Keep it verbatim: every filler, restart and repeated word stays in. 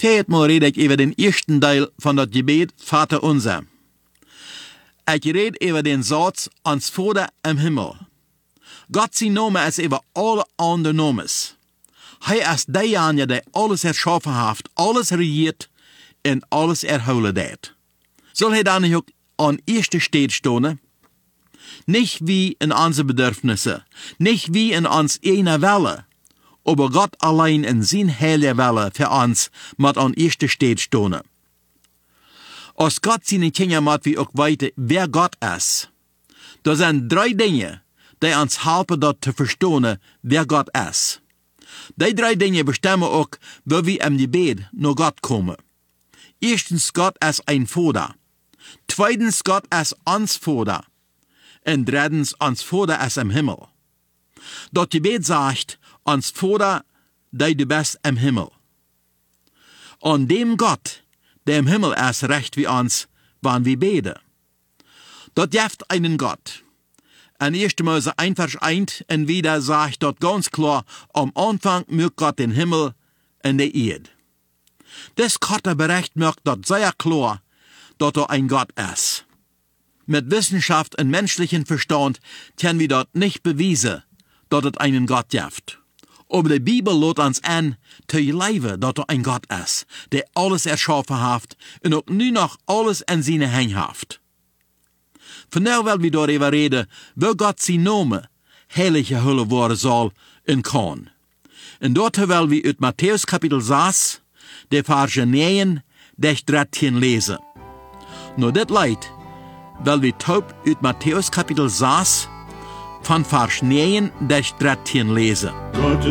Viermal rede ich über den ersten Teil von das Gebet Vater unser. Ich rede über den Satz ans Vater im Himmel. Gott sein Name ist über alle anderen Namen. Er ist derjenige, der alles erschaffen hat, alles regiert und alles erholen hat. Soll er dann nicht auch an erster Stelle stehen? Nicht wie in unsere Bedürfnisse, nicht wie in uns einer Welle, aber Gott allein in sein heilige Welle für uns mit an erster Stelle stehen. Als Gott seine Kinder macht, wie auch weiter, wer Gott ist, da sind drei Dinge, die uns helfen, dort zu verstehen, wer Gott ist. Die drei Dinge bestimmen auch, wo wir im Gebet nach Gott kommen. Erstens, Gott ist ein Vater. Zweitens, Gott ist uns Vater. Und drittens, uns Vater ist im Himmel. Das Gebet sagt, uns Vater, der du bist im Himmel. Und dem Gott, der im Himmel ist, recht wie uns, wann wir beten. Dort gibt einen Gott. In erster Mose eins Vers eins und wieder sagt dort ganz klar, am Anfang mögt Gott den Himmel und die Erde. Das Gotterbericht mögt dort sehr klar, dass er ein Gott ist. Mit Wissenschaft und menschlichem Verstand können wir dort nicht beweisen, dass es einen Gott gibt. Aber die Bibel lädt uns an, zu leben, dass er ein Gott ist, der alles erschaffen hat und auch nu noch alles in seine Hände hat. Von nu will wir darüber reden, wo Gott sein Name heilige Hülle worden soll und kann. Und dort will wir aus Matthäus Kapitel sechs, der Verse neun bis dreizehn lesen. Nur das Leid, weil wir taub aus Matthäus Kapitel sechs, von Vers neun bis dreizehn lesen. Gott